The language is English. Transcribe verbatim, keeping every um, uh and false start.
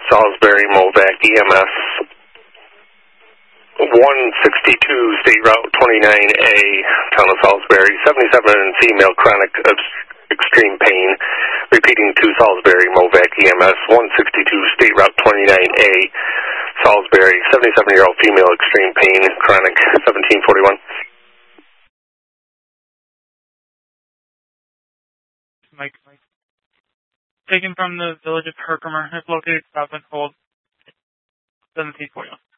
Salisbury, Movac, E M S. one sixty-two, State Route twenty-nine A, Town of Salisbury. seventy-seven, female, chronic extreme pain. Repeating to Salisbury, Movac, E M S. one sixty-two, State Route twenty-nine A, Salisbury. seventy-seven-year-old female, extreme pain, chronic, seventeen forty-one. Mike. Taken from the village of Herkimer. It's located south and hold seventeen forty-one.